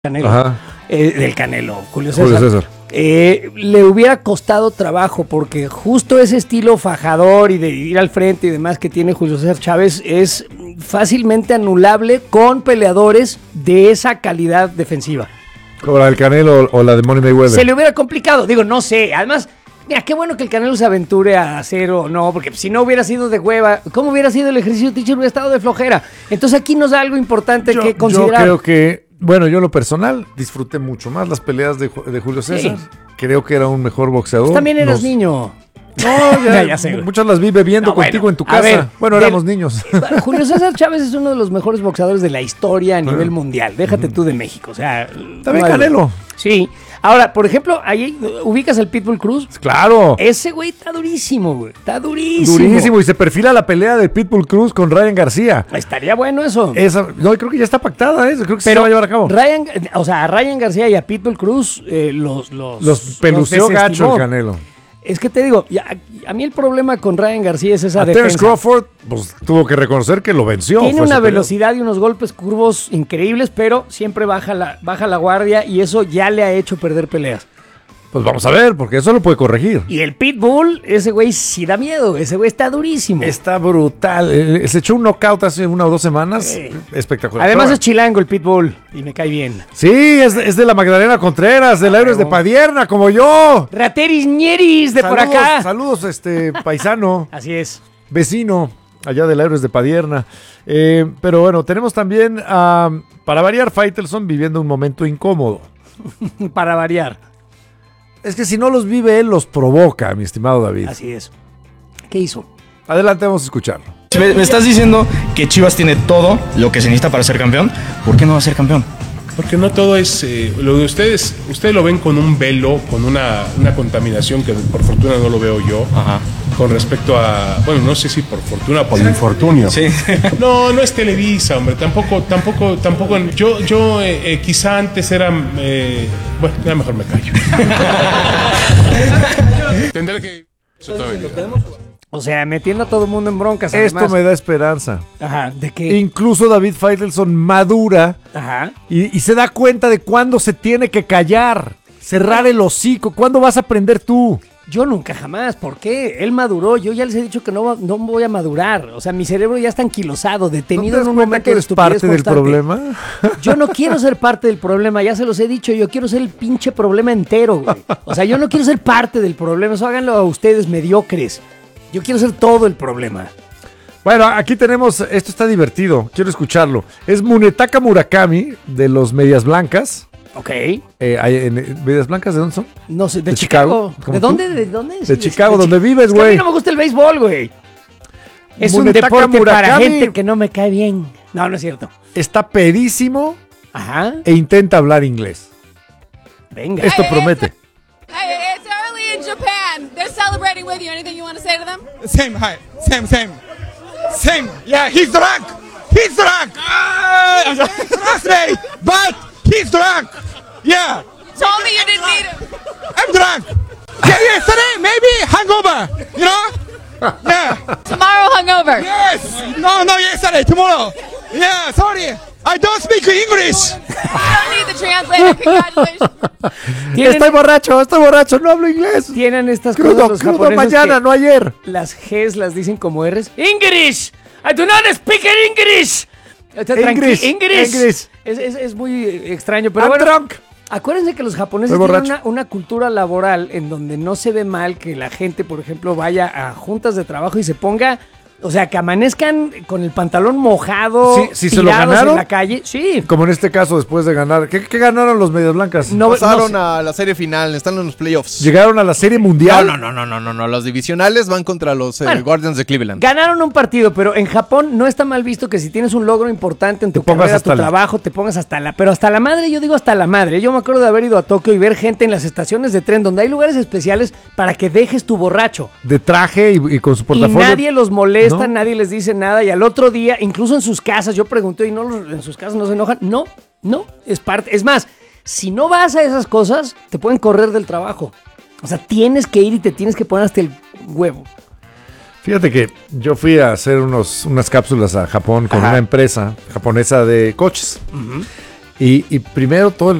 Canelo, del Canelo, Julio Julio César. César. Le hubiera costado trabajo porque justo ese estilo fajador y de ir al frente y demás que tiene Julio César Chávez es fácilmente anulable con peleadores de esa calidad defensiva. Como la del Canelo o la de Money Mayweather. Se le hubiera complicado, digo, no sé, además... Mira, qué bueno que el Canelo se aventure a hacer o no, porque si no hubiera sido de hueva, ¿cómo hubiera sido el ejercicio, teacher? Hubiera estado de flojera. Entonces aquí nos da algo importante que considerar. Yo creo que, bueno, yo en lo personal disfruté mucho más las peleas de Julio César. Sí. Creo que era un mejor boxeador. Pues también eras niño. No, ya sé. Muchas las vi bebiendo contigo en tu casa. Ver, bueno, éramos niños. Julio César Chávez es uno de los mejores boxeadores de la historia a nivel mundial. Déjate tú de México. O sea, también Canelo. Sí. Ahora, por ejemplo, ahí ubicas el Pitbull Cruz. Claro. Ese güey está durísimo, güey. Está durísimo. Durísimo. Y se perfila la pelea de Pitbull Cruz con Ryan García. Estaría bueno eso. No, creo que ya está pactada, ¿eh? Creo que se va a llevar a cabo. A Ryan García y a Pitbull Cruz los peluceó gacho el Canelo. Es que te digo, a mí el problema con Ryan García es esa defensa. Terence Crawford pues, tuvo que reconocer que lo venció. Tiene una velocidad y unos golpes curvos increíbles, pero siempre baja la guardia y eso ya le ha hecho perder peleas. Pues vamos a ver, porque eso lo puede corregir. Y el Pitbull, ese güey sí da miedo, ese güey está durísimo. Está brutal. Se echó un knockout hace 1 o 2 semanas. Espectacular. Además es chilango el Pitbull y me cae bien. Sí, es de la Magdalena Contreras, del Héroes de Padierna, como yo. Rateris ñeris de por acá. Saludos, paisano. Así es. Vecino, allá del Héroes de Padierna. Pero bueno, tenemos también, para variar, Faitelson viviendo un momento incómodo. Para variar. Es que si no los vive él, los provoca, mi estimado David. Así es. ¿Qué hizo? Adelante, vamos a escucharlo. Me estás diciendo que Chivas tiene todo lo que se necesita para ser campeón. ¿Por qué no va a ser campeón? Porque no todo es... lo de ustedes lo ven con un velo, con una contaminación que por fortuna no lo veo yo. Ajá. Con respecto a... Bueno, no sé si por fortuna o por infortunio. Sí. No es Televisa, hombre. Tampoco. Yo quizá antes era... bueno, ya mejor me callo. Tendré que... O sea, metiendo a todo el mundo en broncas. Esto además me da esperanza. Ajá, ¿de qué? Incluso David Faitelson madura. Ajá. Y se da cuenta de cuándo se tiene que callar, cerrar el hocico. ¿Cuándo vas a aprender tú? Yo nunca jamás. ¿Por qué? Él maduró. Yo ya les he dicho que no voy a madurar. O sea, mi cerebro ya está anquilosado, detenido en un momento de estupidez parte del problema? Yo no quiero ser parte del problema. Ya se los he dicho. Yo quiero ser el pinche problema entero, güey. O sea, yo no quiero ser parte del problema. Eso háganlo a ustedes mediocres. Yo quiero ser todo el problema. Bueno, aquí tenemos, esto está divertido, quiero escucharlo. Es Munetaka Murakami, de los Medias Blancas. Ok. ¿Medias Blancas de dónde son? No sé, de Chicago. ¿De dónde? ¿De dónde? De Chicago, donde vives, güey. A mí no me gusta el béisbol, güey. Es Munetaka un deporte Murakami, para gente que no me cae bien. No es cierto. Está pedísimo. Ajá. E intenta hablar inglés. Venga. Esto promete. Hey, it's early in Japan. They're celebrating with you. Anything you want to say to them? Same, hi. Same. Yeah, he's drunk. He's drunk. Trust me, but he's drunk. Yeah. Told me you didn't need him. I'm drunk. Yeah, yesterday, maybe hangover. You know? Yeah. Tomorrow hungover. Yes. No, yesterday, tomorrow. Yeah, sorry. I don't speak English. You don't need the translator. Congratulations. Estoy borracho, no hablo inglés. Tienen estas crudo, cosas los japoneses mañana, no ayer. Las G's las dicen como R's. English. I do not speak English. English. Es muy extraño, pero I'm bueno. Drunk. Acuérdense que los japoneses tienen una cultura laboral en donde no se ve mal que la gente, por ejemplo, vaya a juntas de trabajo y se ponga... O sea, que amanezcan con el pantalón mojado, sí, se lo ganaron en la calle. Sí. Como en este caso, después de ganar. ¿Qué ganaron los Medias Blancas? Pasaron a la serie final, están en los playoffs. ¿Llegaron a la serie mundial? No. Los divisionales van contra los Guardians de Cleveland. Ganaron un partido, pero en Japón no está mal visto que si tienes un logro importante en tu carrera, tu trabajo, te pongas pero hasta la madre, yo digo hasta la madre. Yo me acuerdo de haber ido a Tokio y ver gente en las estaciones de tren donde hay lugares especiales para que dejes tu borracho. De traje y con su portafolio. Y nadie los molesta. ¿No? Nadie les dice nada y al otro día, incluso en sus casas, yo pregunté y en sus casas no se enojan. No, es parte. Es más, si no vas a esas cosas, te pueden correr del trabajo. O sea, tienes que ir y te tienes que poner hasta el huevo. Fíjate que yo fui a hacer unas cápsulas a Japón con una empresa japonesa de coches. Y primero todo